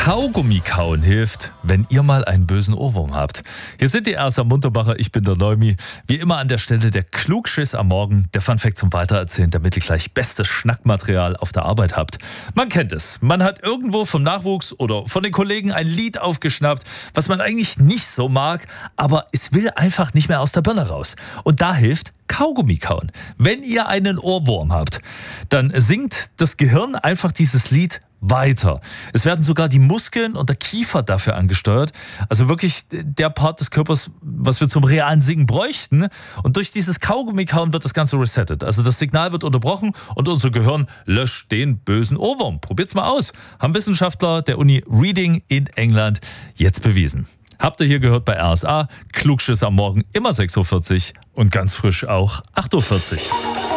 Kaugummi kauen hilft, wenn ihr mal einen bösen Ohrwurm habt. Hier sind die Ersa Munterbacher, ich bin der Neumi. Wie immer an der Stelle der Klugschiss am Morgen, der Funfact zum Weitererzählen, damit ihr gleich bestes Schnackmaterial auf der Arbeit habt. Man kennt es, man hat irgendwo vom Nachwuchs oder von den Kollegen ein Lied aufgeschnappt, was man eigentlich nicht so mag, aber es will einfach nicht mehr aus der Birne raus. Und da hilft Kaugummi kauen. Wenn ihr einen Ohrwurm habt, dann singt das Gehirn einfach dieses Lied weiter. Es werden sogar die Muskeln und der Kiefer dafür angesteuert. Also wirklich der Part des Körpers, was wir zum realen Singen bräuchten. Und durch dieses Kaugummi kauen wird das Ganze resettet. Also das Signal wird unterbrochen und unser Gehirn löscht den bösen Ohrwurm. Probiert's mal aus. Haben Wissenschaftler der Uni Reading in England jetzt bewiesen. Habt ihr hier gehört bei RSA, Klugschiss am Morgen immer 6.40 Uhr und ganz frisch auch 8.40 Uhr.